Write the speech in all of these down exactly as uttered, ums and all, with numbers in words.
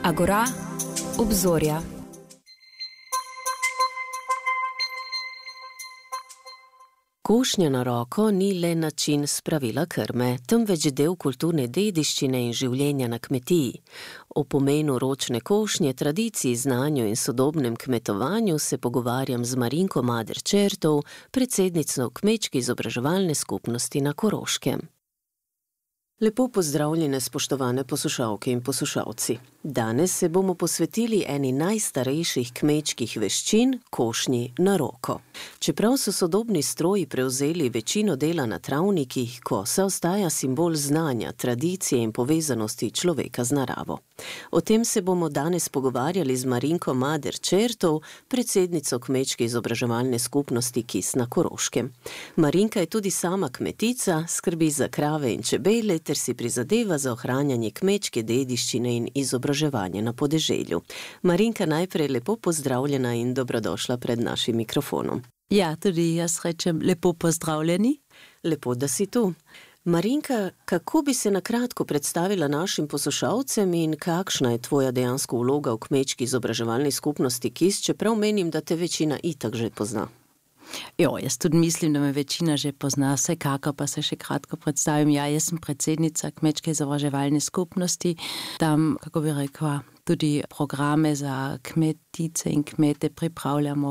Agora, obzorja. Košnja na roko ni le način spravila krme, temveč del kulturne dediščine in življenja na kmetiji. O pomenu ročne košnje, tradiciji, znanju in sodobnem kmetovanju se pogovarjam z Marinko Mader-Čertov, predsednico Kmečke izobraževalne skupnosti na Koroškem. Lepo pozdravljene, spoštovane poslušalke in poslušalci. Danes se bomo posvetili eni najstarejših kmečkih veščin, košnji na roko. Čeprav so sodobni stroji prevzeli večino dela na travnikih, kosa ostaja simbol znanja, tradicije in povezanosti človeka z naravo. O tem se bomo danes pogovarjali z Marinko Mader-Čertov, predsednico Kmečke izobraževalne skupnosti Kis na Koroškem. Marinka je tudi sama kmetica, skrbi za krave in čebele, ter si prizadeva za ohranjanje kmečke dediščine in izobraževanje na podeželju. Marinka, najprej lepo pozdravljena in dobrodošla pred našim mikrofonom. Ja, tudi jaz rečem lepo pozdravljeni. Lepo, da si tu. Marinka, kako bi se na kratko predstavila našim poslušalcem in kakšna je tvoja dejansko vloga v Kmečki izobraževalni skupnosti Kis, čeprav menim, da te večina itak že pozna? Jo, jaz tudi mislim, da me večina že pozna, vsekakor pa se še kratko predstavim. Ja, jaz sem predsednica Kmečke izobraževalne skupnosti. Tam, kako bi rekla, tudi programe za kmetice in kmete pripravljamo,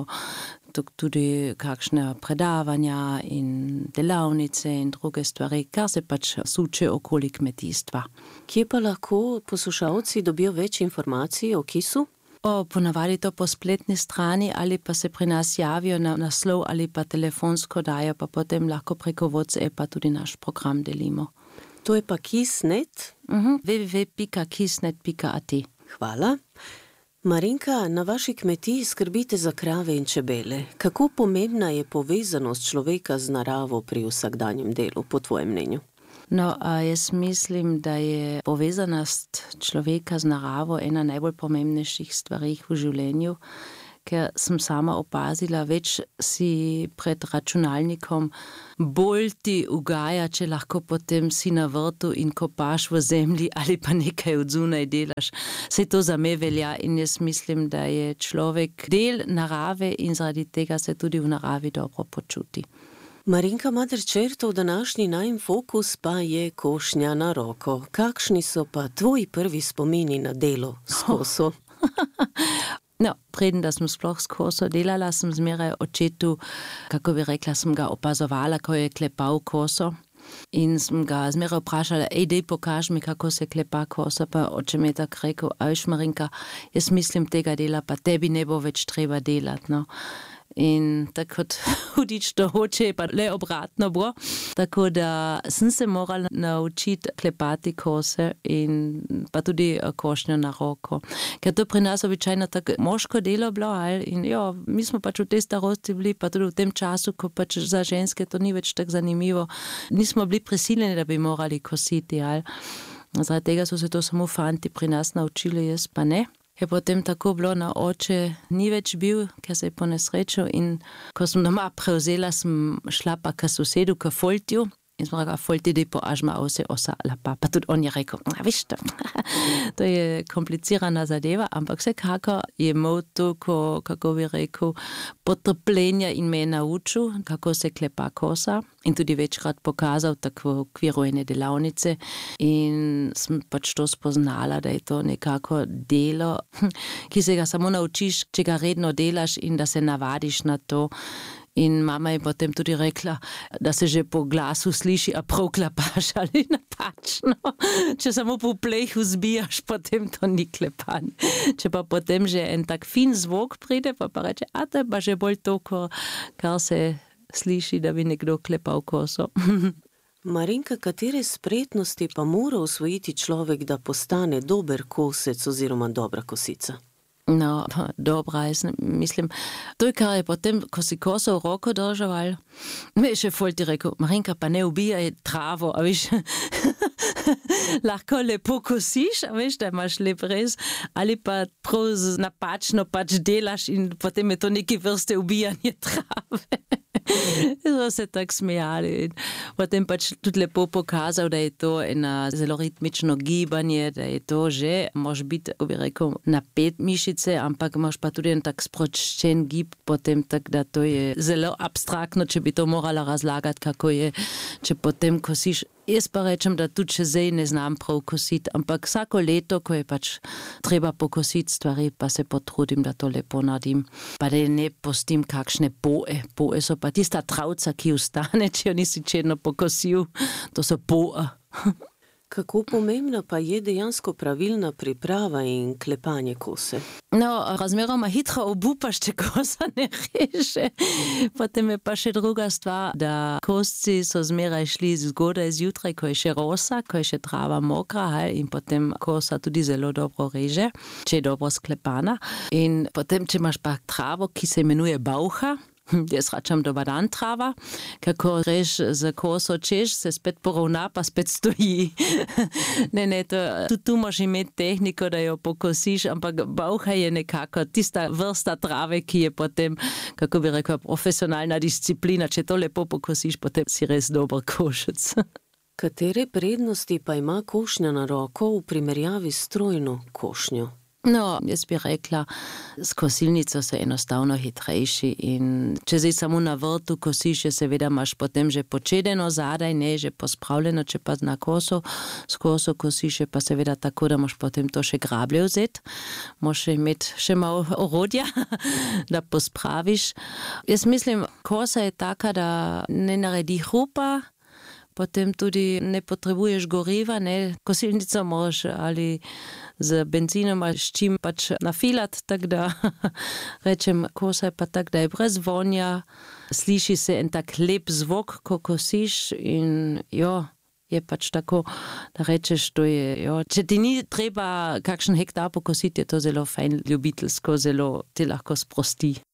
tudi kakšne predavanja in delavnice in druge stvari, kar se pač suče okoli kmetijstva. Kje pa lahko poslušalci dobijo več informacij o Kisu? O, ponavadi to po spletni strani ali pa se pri nas javijo na naslov ali pa telefonsko dajo, pa potem lahko preko WhatsAppa tudi naš program delimo. To je pa kis pika net? Uh-huh. w w w pika kisnet pika a t. Hvala. Marinka, na vaši kmetiji skrbite za krave in čebele. Kako pomembna je povezanost človeka z naravo pri vsakdanjem delu, po tvojem mnenju? No, jaz mislim, da je povezanost človeka z naravo ena najbolj pomembnejših stvari v življenju, ker sem sama opazila, več si pred računalnikom bolj ti ugaja, če lahko potem si na vrtu in kopaš v zemlji ali pa nekaj od zunaj delaš. Saj to za me velja in jaz mislim, da je človek del narave in zaradi tega se tudi v naravi dobro počuti. Marinka Mader-Čertov, današnji najin fokus pa je košnja na roko. Kakšni so pa tvoji prvi spomini na delo s koso? No, preden da sem sploh s koso delala, sem zmeraj očetu, kako bi rekla, sem ga opazovala, ko je klepal koso. In sem ga zmeraj vprašala, ej, dej pokaž mi, kako se klepa kosa, pa oče mi je tako rekel, ajš Marinka, jaz mislim tega dela, pa tebi ne bo več treba delati, no. In tako kot hudič to hoče, pa le obratno bo. Tako da sem se morala naučiti klepati kose in pa tudi košnjo na roko. Ker to pri nas običajno tako moško delo bilo, ali? In jo, mi smo pač v tej starosti bili, pa tudi v tem času, ko pač za ženske to ni več tako zanimivo. Nismo bili prisiljeni, da bi morali kositi, ali? Zaradi tega so se to samo fanti pri nas naučili, jaz pa ne. Je potem tako bilo, na oče ni več bil, ker se je ponesrečil in ko sem doma prevzela, sem šla pa k sosedu, k Foltju in sem rekla, Folti, dej poaž ma ose osala, pa, pa tudi on je rekel, viš to, to je komplicirana zadeva, ampak vsekako je imel toliko, kako bi rekel, potrpljenja in me je naučil, kako se klepa kosa in tudi večkrat pokazal tako v okviru ene delavnice in sem pač to spoznala, da je to nekako delo, ki se ga samo naučiš, če ga redno delaš in da se navadiš na to. In mama je potem tudi rekla, da se že po glasu sliši, a prav klepaš ali napačno. Če samo po plehu zbijaš, potem to ni klepanje. Če pa potem že en tak fin zvok pride, pa pa reče, a to je pa že bolj to, kar se sliši, da bi nekdo klepal koso. Marinka, katere spretnosti pa mora usvojiti človek, da postane dober kosec oziroma dobra kosica? No, dobra, jaz mislim, to je, kar je potem, ko si koso v roko držal, mi je še Folti rekel, Marinka, pa ne ubijaj travo, a viš, lahko lepo kosiš, a veš, da imaš lep rez, ali pa prav napačno pač delaš in potem je to neki vrste ubijanje trave. So se tak smejali. Potem pač tudi lepo pokazal, da je to ena zelo ritmično gibanje, da je to že, može biti, kako bi rekel, napet mišice, ampak imaš pa tudi en tak sproščen gib, potem tak, da to je zelo abstraktno, če bi to morala razlagati, kako je, če potem kosiš. Jaz pa rečem, da tudi še zdaj ne znam prav kositi, ampak vsako leto, ko je pač treba pokositi stvari, pa se potrudim, da to lepo naredim. Pa da ne pustim kakšne poe. Poe so pa tista travca, ki ostane, če jo nisi čedno pokosil. To so poe. Kako pomembna pa je dejansko pravilna priprava in klepanje kose? No, razmeroma hitro obupaš, če kosa ne reže. Potem je pa še druga stvar, da kosci so zmeraj šli zgodaj zjutraj, ko je še rosa, ko je še trava mokra, hej, in potem kosa tudi zelo dobro reže, če je dobro sklepana. In potem, če imaš pa travo, ki se imenuje bauha, jaz račam dobar dan trava, kako reš za koso češ, se spet poravna, pa spet stoji. ne, ne, to, tudi tu moraš imeti tehniko, da jo pokosiš, ampak bauha je nekako tista vrsta trave, ki je potem, kako bi rekel, profesionalna disciplina. Če to lepo pokosiš, potem si res dober košec. Katere prednosti pa ima košnja na roko v primerjavi s strojno košnjo? No, jaz bi rekla, s kosilnico se enostavno hitrejši in če zdaj samo na vrtu kosiš, je seveda imaš potem že počedeno zadaj, ne, že pospravljeno, če pa na koso, s koso kosiš, je pa seveda tako, da moš potem to še grablje vzeti, moš imeti še malo orodja, da pospraviš. Jaz mislim, kosa je taka, da ne naredi hrupa, potem tudi ne potrebuješ goriva, ne, kosilnico moraš ali z benzinom ali s čim pač nafilati, tak da rečem, kosa je pa tak, da je brez vonja, sliši se en tak lep zvok, ko kosiš in jo, je pač tako, da rečeš, to je, jo, če ti ni treba kakšen hektar pokositi, je to zelo fajn, ljubiteljsko, zelo ti lahko sprosti.